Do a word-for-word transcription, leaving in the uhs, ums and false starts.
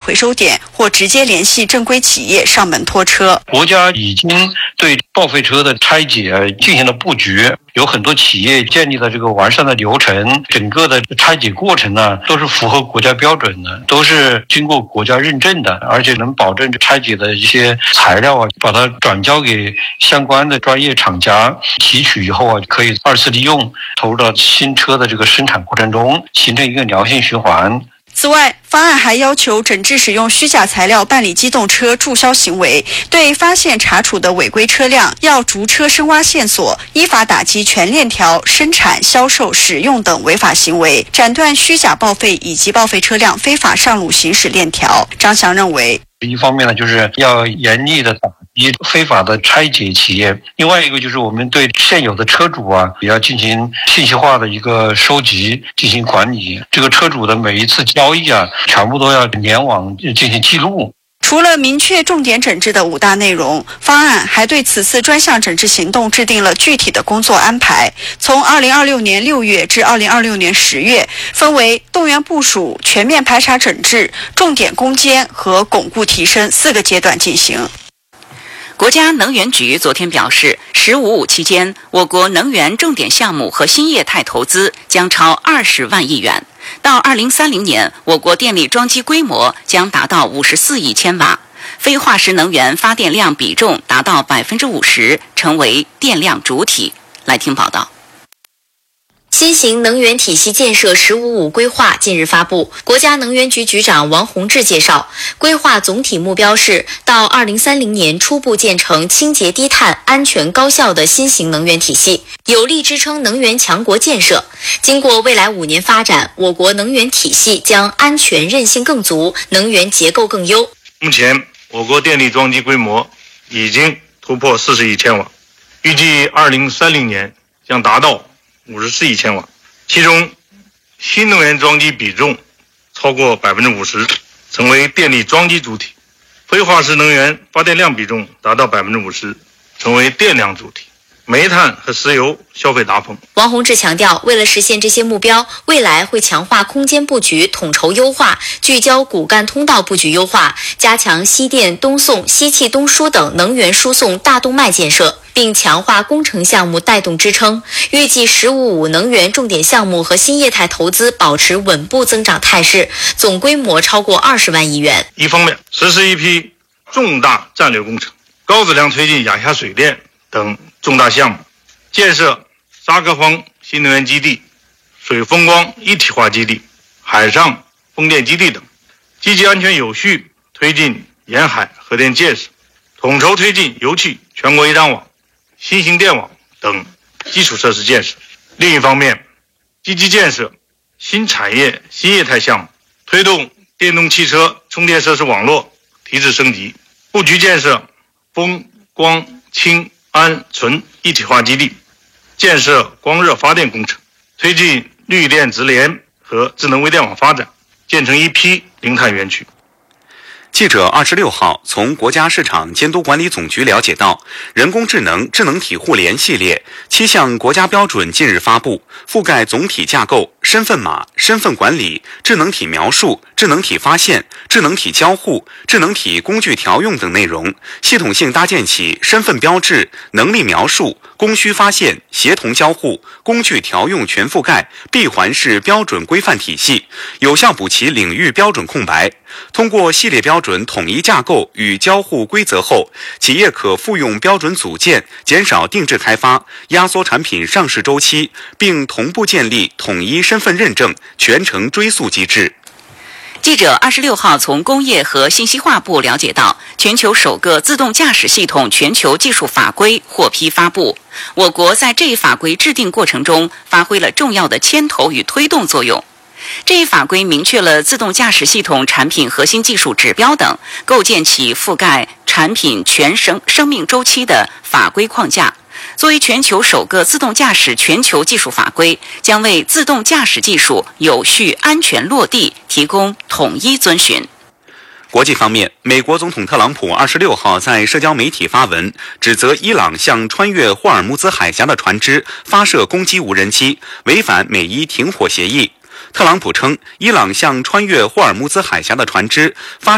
回收点，或直接联系正规企业上门拖车。 国家已经对报废车的拆解进行了布局，有很多企业建立了这个完善的流程，整个的拆解过程呢都是符合国家标准的，都是经过国家认证的，而且能保证拆解的一些材料啊，把它转交给相关的专业厂家提取以后啊，可以二次利用，投入到新车的这个生产过程中，形成一个良性循环。 此外，方案还要求整治使用虚假材料办理机动车注销行为，对发现查处的违规车辆要逐车深挖线索，依法打击全链条生产、销售、使用等违法行为，斩断虚假报废以及报废车辆非法上路行驶链条。张翔认为， 一方面呢，就是要严厉的打击非法的拆解企业；另外一个就是我们对现有的车主啊，也要进行信息化的一个收集，进行管理。这个车主的每一次交易啊，全部都要联网进行记录。 除了明确重点整治的五大内容，方案还对此次专项整治行动制定了具体的工作安排。从二零二六年六月至二零二六年十月，分为动员部署、全面排查整治、重点攻坚和巩固提升四个阶段进行。 国家能源局昨天表示，十五五期间，我国能源重点项目和新业态投资将超二十万亿元。到二零三零年，我国电力装机规模将达到五十四亿千瓦，非化石能源发电量比重达到百分之五十，成为电量主体。来听报道。 新型能源体系建设“十五五”规划近日发布，国家能源局局长王洪志介绍，规划总体目标是到二零三零年初步建成清洁低碳、安全高效的新型能源体系，有力支撑能源强国建设。经过未来五年发展，我国能源体系将安全韧性更足，能源结构更优。 目前，我国电力装机规模已经突破四十亿千瓦，预计二零三零年将达到五十四亿千瓦，其中新能源装机比重超过百分之五十，成为电力装机主体；非化石能源发电量比重达到百分之五十，成为电量主体。煤炭和石油消费达峰。 王洪志强调，为了实现这些目标，未来会强化空间布局统筹优化，聚焦骨干通道布局优化，加强西电东送、西气东输等能源输送大动脉建设，并强化工程项目带动支撑。预计“十五五”能源重点项目和新业态投资保持稳步增长态势，总规模超过二十万亿元。 一方面，实施一批重大战略工程，高质量推进亚下水电等重大项目，建设沙克方新能源基地、水风光一体化基地、海上风电基地等，积极安全有序推进沿海核电建设，统筹推进油气全国一单网、新型电网等基础设施建设。另一方面，积极建设新产业新业态项目，推动电动汽车充电设施网络提质升级，布局建设风光氢氨纯一体化基地，建设光热发电工程，推进绿电直联和智能微电网发展，建成一批零碳园区。 记者二十六号从国家市场监督管理总局了解到，人工智能智能体互联系列七项国家标准近日发布，覆盖总体架构、身份码、身份管理、智能体描述、智能体发现、智能体交互、智能体工具调用等内容，系统性搭建起身份标志、能力描述、供需发现、协同交互、工具调用全覆盖闭环式标准规范体系，有效补齐领域标准空白。通过系列标准统一架构与交互规则后，企业可复用标准组件，减少定制开发，压缩产品上市周期，并同步建立统一身份认证、全程追溯机制。 记者二十六号从工业和信息化部了解到，全球首个自动驾驶系统全球技术法规获批发布。我国在这一法规制定过程中发挥了重要的牵头与推动作用。这一法规明确了自动驾驶系统产品核心技术指标等，构建起覆盖产品全生生命周期的法规框架。作为全球首个自动驾驶全球技术法规，将为自动驾驶技术有序安全落地提供统一遵循。 国际方面，美国总统特朗普二十六号在社交媒体发文，指责伊朗向穿越霍尔木兹海峡的船只发射攻击无人机，违反美伊停火协议。特朗普称，伊朗向穿越霍尔木兹海峡的船只发